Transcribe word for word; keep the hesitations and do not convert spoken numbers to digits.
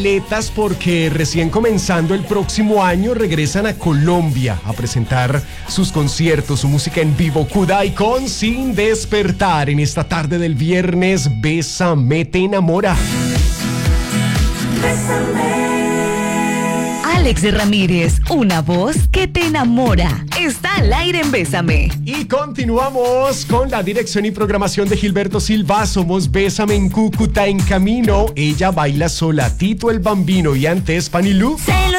Atletas porque recién comenzando el próximo año regresan a Colombia a presentar sus conciertos, su música en vivo. Kudai con Sin Despertar en esta tarde del viernes. Bésame, te enamora. Bésame. Alex Ramírez, una voz que te enamora. Está al aire en Bésame. Y continuamos con la dirección y programación de Gilberto Silva. Somos Bésame en Cúcuta en camino. Ella baila sola, Tito el Bambino y antes Panilú. Se lo